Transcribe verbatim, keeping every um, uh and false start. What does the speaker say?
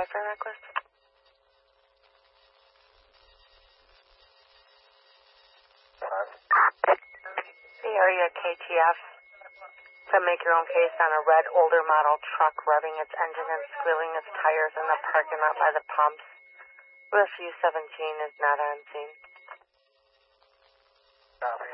for necklace? The area K T F to make your own case on a red older model truck revving its engine and squealing its tires in the parking lot by the pumps. Rescue seventeen is not on scene. Copy.